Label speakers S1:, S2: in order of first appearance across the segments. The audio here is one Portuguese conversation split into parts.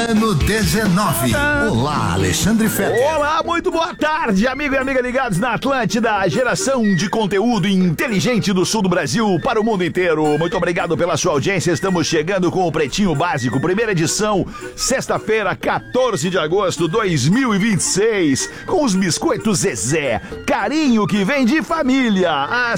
S1: Ano 19. Olá, Alexandre Fetter.
S2: Olá, muito boa tarde, amigo e amiga ligados na Atlântida, a geração de conteúdo inteligente do sul do Brasil para o mundo inteiro. Muito obrigado pela sua audiência. Estamos chegando com o Pretinho Básico, primeira edição, sexta-feira, 14 de agosto de 2026, com os biscoitos Zezé. Carinho que vem de família há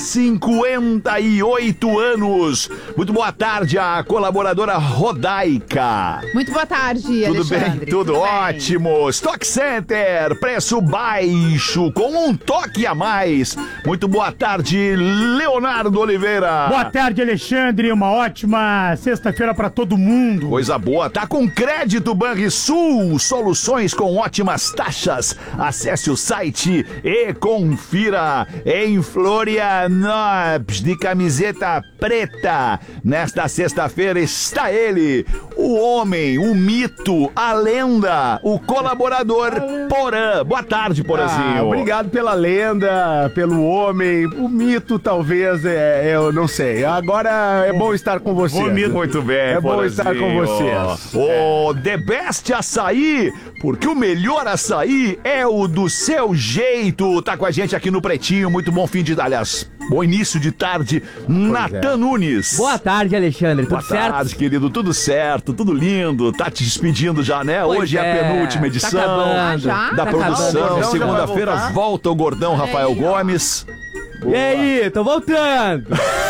S2: 58 anos. Muito boa tarde à colaboradora Rodaica.
S3: Muito boa tarde,
S2: Tudo
S3: Alexandre.
S2: bem? Tudo ótimo. Stock Center, preço baixo, com um toque a mais. Muito boa tarde, Leonardo Oliveira.
S4: Boa tarde, Alexandre. Uma ótima sexta-feira pra todo mundo.
S2: Coisa boa. Tá com crédito Banrisul. Soluções com ótimas taxas. Acesse o site e confira. Em Florianópolis, de camiseta preta. Nesta sexta-feira está ele, o homem, o mito, a lenda, o colaborador Porã. Boa tarde, Porãzinho.
S5: Obrigado pela lenda, pelo homem, o mito talvez, eu não sei. Agora é bom estar com vocês.
S2: Muito bem,
S5: é bom
S2: Porãzinho.
S5: estar com vocês.
S2: O The Best Açaí, porque o melhor açaí é o do seu jeito. Tá com a gente aqui no Pretinho. Muito bom fim de... Aliás, bom início de tarde. Natan Nunes.
S6: Boa tarde, Alexandre. Tudo
S2: Boa
S6: certo?
S2: tarde, querido. Tudo certo, tudo lindo. Tá te despedindo já, né?
S6: Pois
S2: Hoje é a penúltima edição
S6: acabando.
S3: Já?
S2: da
S3: Tá
S2: produção.
S5: acabando.
S2: Segunda-feira
S5: Já vai
S2: volta o gordão Rafael Gomes.
S6: E aí, tô voltando.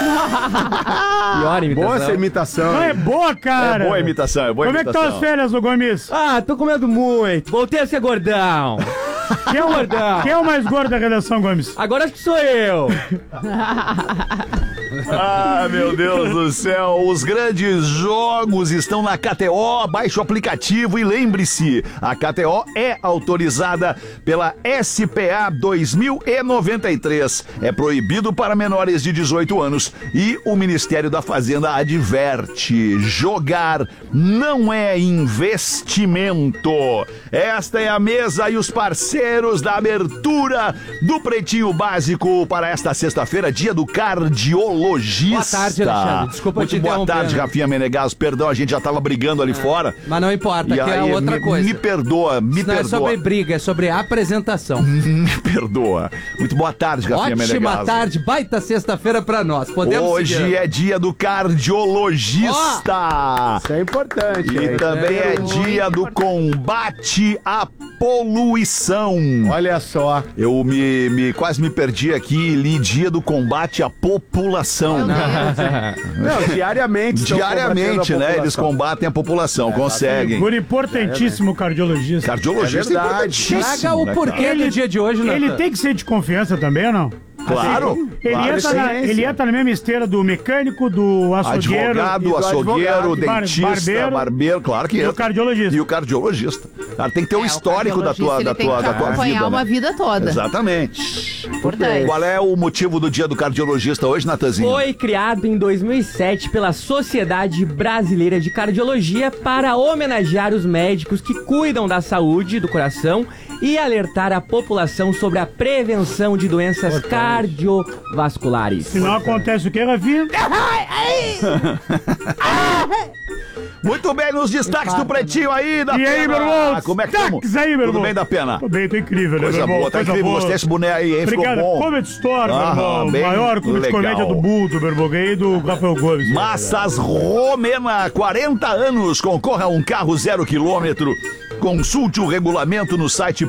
S6: Pior imitação.
S5: Boa essa imitação.
S4: Não, é boa, cara.
S2: É boa imitação, é boa
S4: Como é que
S2: imitação.
S4: estão as férias, ô Gomes?
S6: Ah, tô comendo muito. Voltei a ser gordão.
S4: Quem é,
S6: gordão.
S4: quem é o mais gordo da redação, Gomes?
S6: Agora acho que sou eu.
S2: Ah, meu Deus do céu, os grandes jogos estão na KTO, baixe o aplicativo e lembre-se, a KTO é autorizada pela SPA 2093, é proibido para menores de 18 anos e o Ministério da Fazenda adverte, jogar não é investimento. Esta é a mesa e os parceiros da abertura do Pretinho Básico para esta sexta-feira, dia do cardiologista.
S6: Boa tarde, Alexandre. Desculpa
S2: Muito
S6: te
S2: boa
S6: interromper.
S2: tarde, Rafinha Menegas. Perdão, a gente já tava brigando ali fora.
S6: Mas não importa,
S2: E
S6: que é
S2: aí,
S6: outra coisa.
S2: Me perdoa, me
S6: Isso não é
S2: perdoa.
S6: sobre briga, é sobre apresentação.
S2: Me perdoa. Muito boa tarde, Rafinha Menegas.
S6: Ótima tarde, baita sexta-feira pra nós. Podemos
S2: Hoje
S6: seguir.
S2: é dia do cardiologista.
S5: Isso é importante.
S2: E também é dia do combate à poluição.
S5: Olha só.
S2: Eu quase me perdi aqui e li dia do combate à população.
S5: Não, diariamente. estão
S2: Diariamente,
S5: combatendo a
S2: né? Eles
S5: população.
S2: combatem a população, conseguem.
S4: Figura importantíssimo cardiologista.
S2: Cardiologista
S5: É verdade.
S6: Traga o
S2: né,
S6: porquê
S2: cara?
S6: do dia de hoje, né?
S4: Ele tem que ser de confiança também, ou não?
S2: Claro.
S4: Ele,
S2: claro,
S4: entra na,
S5: ciência.
S4: ele entra na mesma esteira do mecânico, do açougueiro
S2: advogado,
S4: e do
S2: açougueiro,
S4: advogado,
S2: dentista, barbeiro, claro que
S4: e
S2: entra.
S4: o cardiologista.
S2: E o cardiologista. Cara, tem que ter um
S3: o
S2: histórico da tua,
S3: cardiologista,
S2: da tua,
S3: ele
S2: da
S3: tem que
S2: tua
S3: acompanhar
S2: vida.
S3: uma
S2: Né?
S3: vida toda.
S2: Exatamente.
S3: Importante.
S2: Qual é o motivo do dia do cardiologista hoje, Natanzinho?
S6: Foi criado em 2007 pela Sociedade Brasileira de Cardiologia para homenagear os médicos que cuidam da saúde do coração e alertar a população sobre a prevenção de doenças cardiovasculares.
S4: Se não acontece o que, Rafinha?
S2: Muito bem, nos destaques do Pretinho aí, da
S4: E aí,
S2: Pena.
S4: meu irmão?
S2: Como é que
S4: Destaques
S2: estamos?
S4: aí, meu
S2: Tudo
S4: irmão?
S2: bem da Pena?
S4: Tô bem, tô incrível, né,
S2: Coisa
S4: meu irmão?
S2: boa, tá
S4: Coisa
S2: incrível.
S4: boa.
S2: Gostei desse boné aí, hein?
S4: Obrigado.
S2: Ficou bom.
S4: Comedy Store, meu irmão.
S2: bem
S4: Maior clube de
S2: legal.
S4: comédia do mundo, meu irmão. Ganhei do Rafael Gomes.
S2: Massas Romena, 40 anos, concorra a um carro 0 km. Consulte o regulamento no site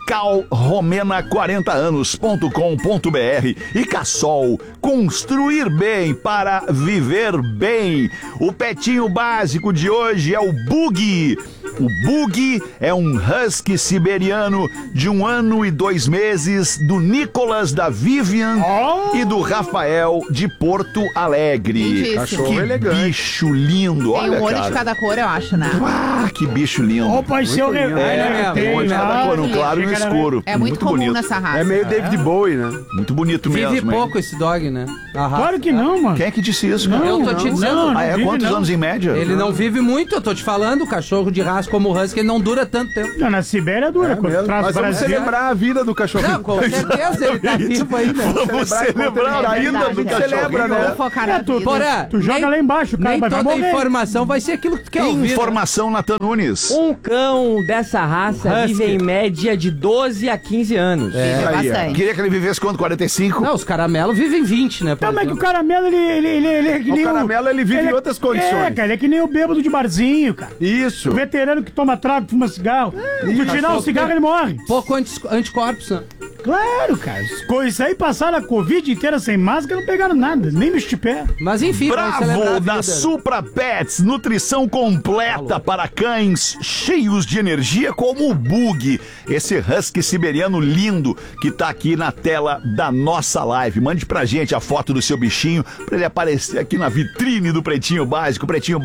S2: promocalromena40anos.com.br. E Cassol, construir bem para viver bem. O petinho básico de hoje é o Bug. O Bug é um husky siberiano de 1 ano e 2 meses do Nicolas, da Vivian e do Rafael de Porto Alegre.
S3: Lindíssimo.
S5: Cachorro
S2: Que
S5: elegante.
S2: bicho lindo,
S3: Tem
S2: olha,
S3: um olho
S2: cara.
S3: de cada cor, eu acho, né?
S2: Ah, que bicho lindo.
S4: Ó, o pai seu
S5: lindo.
S2: Tem um olho de cada cor, no claro e no escuro.
S3: É muito comum
S2: bonito.
S3: nessa raça.
S5: É meio David Bowie, né?
S2: Muito bonito mesmo.
S6: Vive
S2: hein?
S6: pouco esse dog, né? Aham.
S4: Claro que não, mano.
S2: Quem é que disse isso, cara?
S6: Eu tô te dizendo.
S2: Ah, é?
S4: vive,
S2: Quantos
S4: não.
S2: anos em média?
S6: Ele não vive muito, eu tô te falando, o cachorro de raça
S3: como o Husky, ele não dura tanto tempo.
S4: Não, na Sibéria dura. Quando
S5: Mesmo.
S4: traz
S5: Nós vamos
S4: Brasil...
S5: celebrar a vida do cachorrinho.
S3: Não, com certeza, ele tá vivo ainda.
S2: Vamos celebrar a vida do
S5: que celebra,
S2: cachorrinho.
S5: né?
S7: Focar na vida.
S3: Porã,
S4: Tu joga lá embaixo, o cara
S3: nem
S4: vai
S3: toda
S4: morrer.
S3: informação vai ser aquilo que tu quer ouvir. Né?
S2: Informação, Natan Nunes.
S6: Um cão dessa raça
S3: Husky.
S6: vive em média de 12 a 15 anos.
S7: Vive
S5: Aí,
S7: bastante.
S2: Queria que ele vivesse quanto? 45?
S3: Não, os caramelos vivem 20, né? por
S4: Não, mas que o
S3: exemplo.
S4: caramelo, ele é que
S5: O
S4: nem
S5: caramelo, ele vive em outras condições.
S4: É, cara, ele é que nem o bêbado de barzinho, cara.
S5: Isso.
S4: O veterano que toma trago, fuma cigarro. Tu tirar o cigarro, ele morre.
S3: Pouco anticorpos, né?
S4: Claro, cara. Isso aí passaram a Covid inteira sem máscara, não pegaram nada, nem bicho de pé.
S3: Mas enfim, vamos celebrar a
S2: Bravo
S3: vida.
S2: da Supra Pets, nutrição completa para cães cheios de energia como o Bug, esse husky siberiano lindo que tá aqui na tela da nossa live. Mande pra gente a foto do seu bichinho pra ele aparecer aqui na vitrine do Pretinho Básico,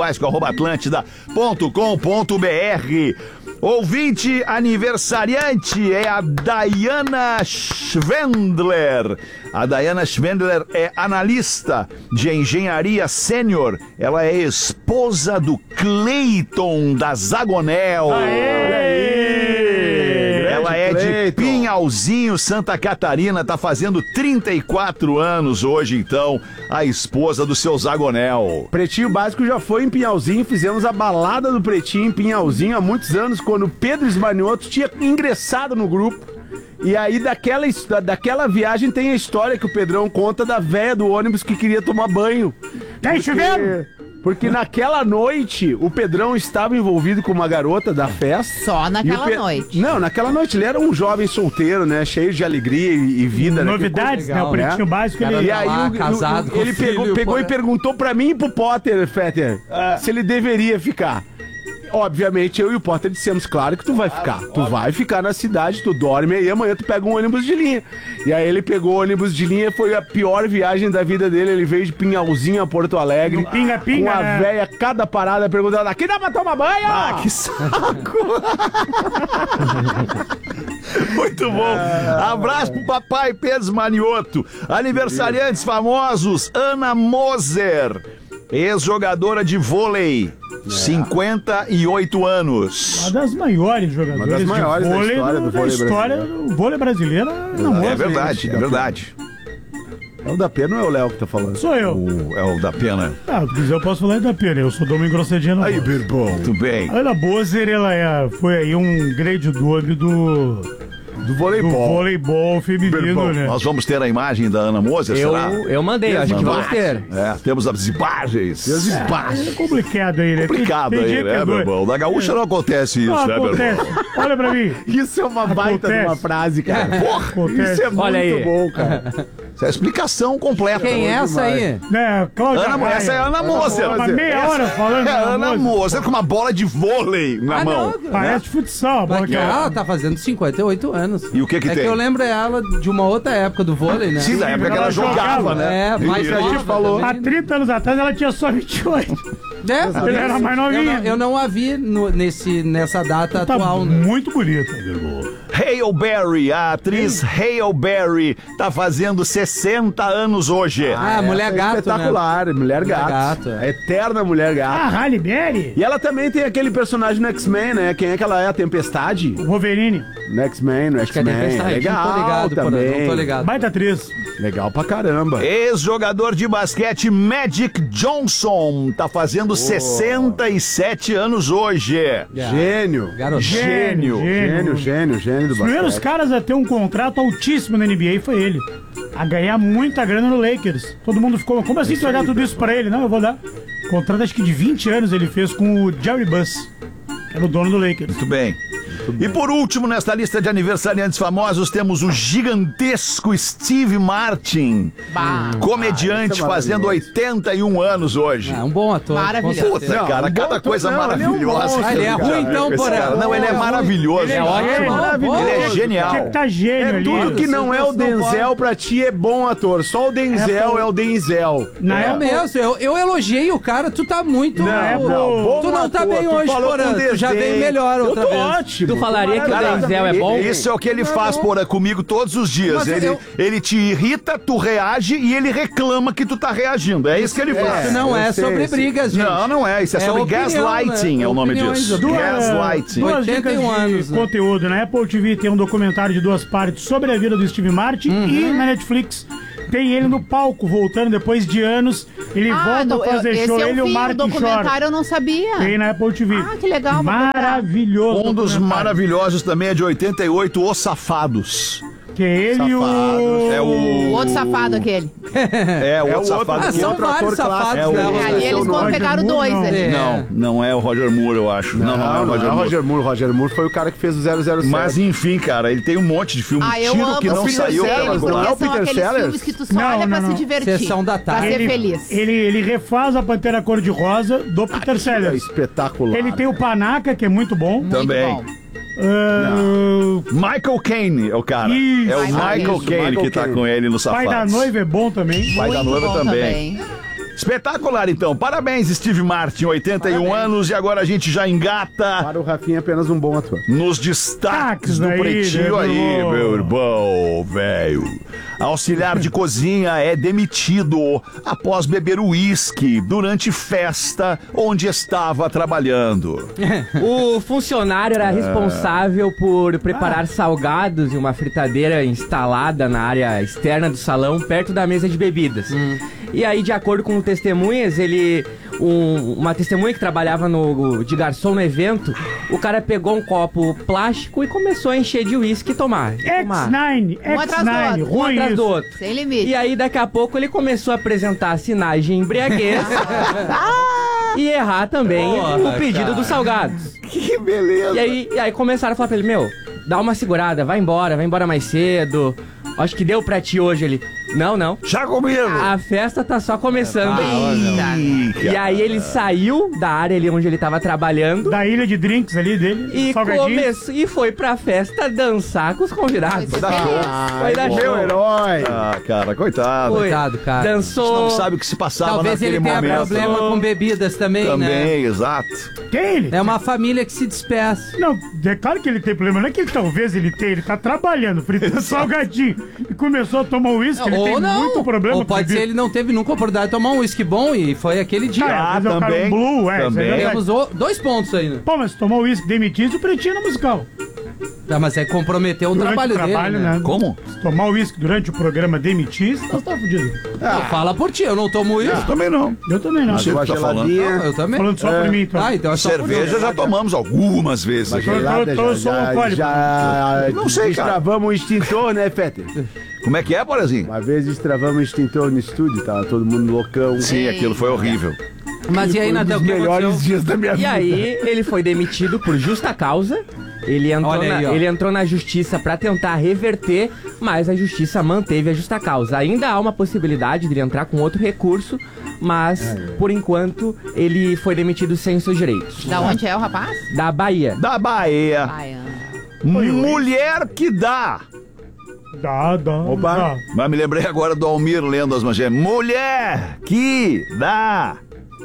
S2: pretinhobásico@atlantida.com.br. Ouvinte aniversariante é a Dayana Schwendler. A Dayana Schwendler é analista de engenharia sênior. Ela é esposa do Cleiton da Zagonel. Ela é de
S5: Cleiton.
S2: Pinhalzinho, Santa Catarina, tá fazendo 34 anos hoje, então, a esposa do seu Zagonel.
S5: Pretinho Básico já foi em Pinhalzinho, fizemos a balada do Pretinho em Pinhalzinho há muitos anos, quando o Pedro Esmanioto tinha ingressado no grupo. E aí, daquela viagem, tem a história que o Pedrão conta da véia do ônibus que queria tomar banho.
S4: Tá chovendo?
S5: Porque naquela noite, o Pedrão estava envolvido com uma garota da festa.
S7: Só
S5: E
S7: naquela
S5: o
S7: noite.
S5: Não, naquela noite ele era um jovem solteiro, né? Cheio de alegria e vida. né?
S4: Novidades, né?
S3: legal,
S4: O Pretinho
S5: né?
S4: Básico,
S3: Cara,
S4: ele...
S5: E aí
S3: lá, casado com
S5: ele
S3: filho,
S5: pegou
S3: pô,
S5: e perguntou pra mim e pro Potter, Fetter, se ele deveria ficar. Obviamente, eu e o Potter dissemos, claro que tu vai ficar. Tu vai ficar na cidade, tu dorme aí, amanhã tu pega um ônibus de linha. E aí ele pegou o ônibus de linha, foi a pior viagem da vida dele. Ele veio de Pinhalzinho a Porto Alegre.
S4: No pinga-pinga,
S5: Com a
S4: né?
S5: véia, cada parada, perguntando, aqui dá pra tomar banho?
S2: Ah, que saco! Muito bom. Abraço pro papai Pedro Manioto. Aniversariantes famosos, Ana Moser, ex-jogadora de vôlei, 58 anos.
S4: Uma das maiores jogadoras
S5: Uma das maiores
S4: de
S5: da
S4: vôlei
S5: história do vôlei
S4: história
S5: brasileiro.
S4: do vôlei brasileiro. Não,
S2: É verdade, é verdade.
S5: É o da Pena ou é o Léo que tá falando?
S4: Sou eu.
S2: É o da pena.
S4: Ah, se quiser eu posso falar da pena. Eu sou Domingo Grossedinho.
S5: Aí, Birbão.
S2: Muito bem.
S4: A Ana Moser, ela foi aí um grande nome do
S5: Do voleibol.
S4: voleibol feminino,
S2: Bom,
S4: né?
S2: nós vamos ter a imagem da Ana Moser, será?
S6: Eu mandei, acho que vamos ter.
S2: É, temos as imagens.
S4: É complicado aí, né?
S2: Complicado
S4: Tem
S2: aí,
S4: dia que
S2: né,
S4: é
S2: meu
S4: doido.
S2: irmão? Da gaúcha não acontece isso,
S4: Não
S2: né, meu irmão?
S4: acontece. Olha pra mim.
S5: Isso é uma baita de uma
S4: Acontece.
S5: frase, cara. Porra,
S4: Acontece.
S5: isso é muito
S6: Olha aí.
S5: bom, cara.
S2: Essa é a explicação completa.
S3: Quem é essa aí?
S4: Né, Cláudia
S2: Ana,
S4: Raia.
S2: essa é a Ana Moser.
S4: Uma meia hora falando
S2: É a
S4: da
S2: Ana Moser com uma bola de vôlei na mão.
S4: Parece futsal, a bola
S3: Porque
S4: que
S3: ela tá fazendo 58 anos.
S2: E o que que
S3: é
S2: tem?
S3: que eu lembro ela de uma outra época do vôlei, né?
S2: Sim, da época que ela jogava, né?
S3: É, mais
S2: Isso.
S3: nova
S5: gente falou.
S3: também.
S4: Há 30 anos atrás ela tinha só 28.
S3: É,
S4: Ele era mais novinha.
S3: Eu não a vi nessa data
S4: Tá
S3: atual, né?
S4: muito bonita,
S2: Hale Berry, a atriz Hale Berry, tá fazendo 60 anos hoje.
S3: Ah, mulher
S5: Essa é
S3: gato,
S5: espetacular, Mulher Gato.
S3: Gato, é.
S5: A eterna Mulher Gato.
S4: Ah, Halle Berry,
S5: E ela também tem aquele personagem no X-Men, né? Quem é que ela é? A Tempestade?
S4: Wolverine,
S5: No X-Men, no
S3: Acho que é
S5: X-Men.
S3: Tempestade.
S5: Legal
S3: Não tô ligado, porra,
S5: também.
S3: não tô ligado.
S4: baita atriz.
S5: Legal pra caramba.
S2: Ex-jogador de basquete Magic Johnson, tá fazendo 67 anos hoje.
S5: Gênio.
S3: Garoto.
S5: Gênio do
S4: Os primeiros
S5: basquete.
S4: caras a ter um contrato altíssimo na NBA foi ele. A ganhar muita grana no Lakers. Todo mundo ficou, como assim tu vai dar tudo isso pra ele? Não, eu vou dar. Contrato acho que de 20 anos ele fez com o Jerry Buss, que era o dono do Lakers.
S2: Muito bem. E por último, nesta lista de aniversariantes famosos, temos o gigantesco Steve Martin, comediante,
S5: esse é
S2: fazendo 81 anos hoje.
S3: É um bom ator.
S7: Maravilhoso.
S3: com
S2: Puta,
S3: certeza.
S2: cara,
S5: um
S2: cada
S5: bom
S2: coisa
S5: ator, não, ele é um
S2: maravilhosa.
S5: monstro,
S3: ele é
S2: cara.
S3: ruim, então,
S2: Esse
S3: porra.
S2: cara- Não, ele é maravilhoso.
S4: Ele é
S2: cara.
S4: ótimo.
S5: Maravilhoso.
S2: Ele é
S4: Tinha
S2: genial.
S4: que tá gênio
S5: É
S4: ali.
S5: tudo que não é o Denzel pra ti é bom ator. Só o Denzel é o Denzel.
S4: Na
S3: É
S4: época,
S3: mesmo, eu elogiei o cara, tu tá muito.
S5: Não, bom
S3: tu não tá
S5: ator,
S3: bem
S5: tu
S3: hoje,
S5: falou
S3: Porã.
S5: com
S3: Tu já
S5: desdém.
S3: veio melhor
S5: Eu
S3: outra
S5: tô
S3: vez.
S5: ótimo.
S6: Tu falaria que o
S2: Cara,
S6: Denzel é bom?
S2: Isso é o que ele faz comigo todos os dias.
S3: Mas
S2: Ele te irrita, tu reage e ele reclama que tu tá reagindo. É isso que ele faz.
S3: Isso não é
S5: eu sei,
S3: sobre
S5: sim.
S3: brigas, gente.
S2: Não é. Isso é sobre
S3: opinião,
S2: gaslighting,
S3: né?
S2: é o nome
S3: Opiniões,
S2: disso. Gaslighting.
S4: Duas dicas
S3: 81
S4: de
S3: anos, né?
S4: conteúdo. Na Apple TV tem um documentário de 2 partes sobre a vida do Steve Martin e na Netflix tem ele no palco, voltando depois de anos. Ele volta a fazer show, ele e o Martin Short.
S7: documentário eu não sabia.
S4: Tem na Apple TV.
S7: Ah, que legal, vou
S4: Maravilhoso.
S2: Um dos
S4: documentário.
S2: maravilhosos também é de 88, Os Safados.
S4: Que é ele e o...
S2: É
S7: O
S2: o...
S7: outro safado aquele.
S2: É, o outro safado.
S3: Ah,
S2: que
S3: são
S2: outro
S3: vários
S2: ator clássico.
S3: safados, né?
S2: É o-
S7: Ali eles
S4: Roger
S7: pegaram
S4: Moore,
S7: 2
S4: não.
S7: ali.
S2: Não é o Roger Moore, eu acho. Não é o Roger Moore.
S5: Roger Moore foi o cara que fez o 007.
S2: Mas enfim, cara, ele tem um monte de filme.
S7: Eu
S2: Tiro
S7: amo
S2: que não
S7: esse
S2: saiu
S7: filme,
S2: pela
S7: porque
S2: Globo.
S7: são
S5: Peter
S7: aqueles
S5: Sellers?
S7: filmes que tu só
S4: Não,
S7: olha pra
S4: não,
S7: se
S4: não.
S7: divertir.
S3: Sessão da
S7: Pra
S3: tarde.
S7: ser feliz.
S4: Ele refaz a Pantera Cor-de-Rosa do Peter
S5: É
S4: Sellers.
S5: espetacular.
S4: Ele tem o Panaca, que é muito bom.
S7: Muito
S2: Também.
S7: bom.
S2: Michael Caine é o cara.
S4: Isso.
S2: É o Michael
S5: Isso,
S2: Caine que tá
S5: Caine.
S2: com ele no
S4: Pai
S2: Safados.
S4: da Noiva é bom também.
S2: Pai da
S7: Muito
S2: Noiva
S7: bom
S2: também. Espetacular, então. Parabéns, Steve Martin, 81 anos. E agora a gente já engata
S5: Para o Rafinha, apenas um bom ator.
S2: nos destaques do
S4: Aí,
S2: Pretinho
S4: né,
S2: aí,
S4: meu?
S2: meu irmão, velho. Auxiliar de cozinha é demitido após beber uísque durante festa onde estava trabalhando.
S6: O funcionário era responsável por preparar salgados em uma fritadeira instalada na área externa do salão, perto da mesa de bebidas. E aí, de acordo com testemunhas, uma testemunha que trabalhava de garçom no evento, o cara pegou um copo plástico e começou a encher de uísque e tomar.
S4: X9,
S7: Um atrás do
S4: X9,
S7: outro.
S6: Um
S4: ruim
S6: atrás do
S4: isso.
S6: outro.
S7: Sem limite.
S6: E aí, daqui a pouco, ele começou a apresentar assinagem de embriaguez e errar também o pedido dos salgados.
S2: Que beleza.
S6: E aí começaram a falar pra ele, meu, dá uma segurada, vai embora mais cedo. Acho que deu pra ti hoje. Ele, não.
S2: Já comigo.
S6: A festa tá só começando.
S2: Ih,
S6: E aí ele saiu da área ali onde ele tava trabalhando
S4: Da ilha de drinks ali dele,
S6: e
S4: salgadinhos.
S6: e foi pra festa dançar com os convidados.
S7: Foi dar show.
S6: Foi dar
S5: Meu
S6: show.
S5: herói.
S2: Ah, cara, coitado.
S6: Foi.
S3: Coitado, cara.
S6: Dançou.
S2: Não sabe o que se passava
S3: Talvez
S2: naquele
S3: ele tenha
S2: momento.
S3: problema com bebidas também, né?
S2: Também, exato.
S4: Tem ele?
S3: É uma família que se despeça.
S4: Não, é claro que ele tem problema. Não é que talvez ele tenha. Ele tá trabalhando, fritando salgadinho. E começou a tomar uísque. Ele tem muito problema.
S3: Ou pode
S4: com
S3: ser
S4: bebida.
S3: ele não teve nunca oportunidade de tomar um uísque bom e foi aquele dia.
S4: Ah, às vezes é o cara
S2: também.
S4: um blue, é.
S2: Também.
S4: Isso é verdade.
S3: Temos 2 pontos aí, né?
S4: Pô, mas tomou uísque demitido, o pretinho no musical.
S3: Tá, mas é comprometer o
S4: Durante
S3: trabalho,
S4: o trabalho,
S3: dele, né?
S2: Como?
S4: Se tomar uísque durante o programa demitir, você tá fudido.
S3: Fala por ti, eu não tomo uísque.
S2: Também não.
S4: Eu também não.
S2: sei o
S5: Uma
S2: que tá falando.
S5: geladinha.
S3: Eu também.
S4: Falando só por mim, então.
S3: Ah, então é só por
S2: Cerveja já tomamos algumas vezes.
S5: Uma
S2: aqui.
S5: gelada,
S4: eu sou alcoólico.
S2: Não sei, cara.
S5: Destravamos o extintor, né, Fetter?
S2: Como é que é, Borazinho?
S5: Uma vez destravamos o extintor no estúdio, tava todo mundo loucão.
S2: Sim, aquilo foi horrível.
S3: Mas e aí,
S5: Foi um
S3: Natel,
S5: dos
S3: o que
S5: melhores
S3: aconteceu?
S5: dias da minha
S6: E
S5: vida.
S6: aí ele foi demitido por justa causa. Ele entrou,
S3: Olha aí, ó.
S6: ele entrou na justiça pra tentar reverter, mas a justiça manteve a justa causa. Ainda há uma possibilidade de ele entrar com outro recurso, mas por enquanto ele foi demitido sem os seus direitos.
S7: Da onde é o rapaz?
S6: Da Bahia.
S2: Da Bahia.
S7: Baiana.
S2: Mulher que dá.
S4: Dá.
S5: Opa.
S4: Dá.
S2: Mas me lembrei agora do Almir lendo as manchetes. Mulher que dá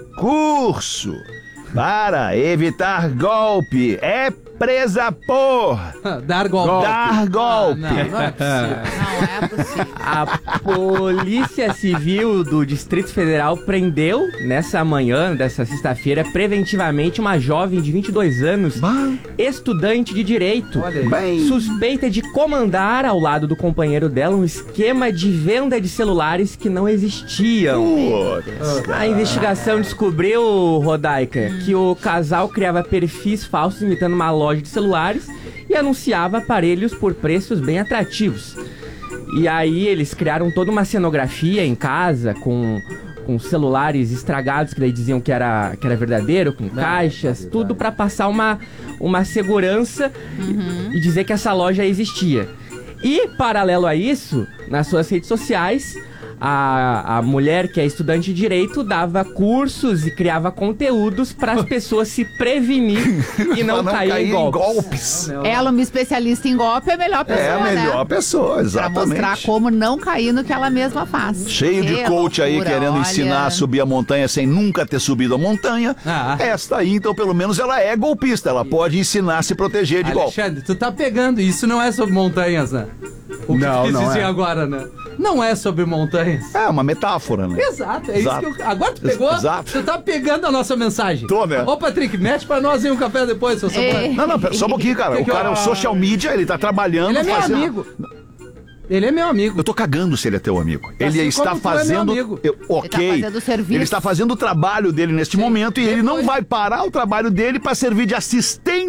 S2: curso para evitar golpe é presa por
S3: Dar golpe.
S2: dar golpe.
S3: Não é possível.
S7: Não é possível.
S6: A Polícia Civil do Distrito Federal prendeu nessa manhã, dessa sexta-feira, preventivamente uma jovem de 22 anos, estudante de direito,
S3: Olha aí.
S2: Bem,
S6: suspeita de comandar ao lado do companheiro dela um esquema de venda de celulares que não existiam.
S2: putz,
S6: A investigação descobriu, Rodaica, que o casal criava perfis falsos imitando uma loja de celulares e anunciava aparelhos por preços bem atrativos. E aí eles criaram toda uma cenografia em casa com celulares estragados, que daí diziam que era verdadeiro, com caixas, tudo pra passar uma segurança e dizer que essa loja existia. E, paralelo a isso, nas suas redes sociais, a mulher que é estudante de direito dava cursos e criava conteúdos para as pessoas se prevenir e não,
S2: Pra
S6: cair em golpes.
S2: golpes.
S7: Ela, uma especialista em golpe, é a melhor pessoa,
S2: É a melhor
S7: né?
S2: pessoa,
S7: Pra
S2: exatamente.
S7: mostrar como não cair no que ela mesma faz.
S2: Cheio de
S7: Que
S2: coach aí
S7: loucura,
S2: querendo
S7: olha.
S2: ensinar a subir a montanha sem nunca ter subido a montanha.
S3: Ah.
S2: Esta aí, então, pelo menos ela é golpista. Ela pode ensinar a se proteger de golpe.
S3: Alexandre, tu tá pegando. Isso não é sobre montanhas, né? O que
S5: Não,
S3: tu quis
S5: não
S3: dizer
S5: é.
S3: agora, né? Não é sobre montanhas.
S2: É uma metáfora, né?
S3: Exato, é
S2: Exato.
S3: isso que eu... Agora tu pegou,
S2: Exato.
S3: tu tá pegando a nossa mensagem.
S2: Tô, né?
S3: Ô, Patrick, mete pra nós aí um café depois, seu Samuel.
S2: Não, pera, só um pouquinho, cara.
S3: Que
S2: O
S3: que
S2: cara é
S3: eu-
S2: o social media, ele tá trabalhando.
S3: Ele é meu
S2: fazendo-
S3: amigo. Ele é meu amigo.
S2: Eu tô cagando se ele é teu amigo. Ele
S3: Assim
S2: está
S3: como tu é meu
S2: fazendo.
S3: amigo.
S2: Ok.
S7: Ele tá fazendo o serviço.
S2: Ele está fazendo o trabalho dele neste momento e ele não vai parar o trabalho dele pra servir de assistente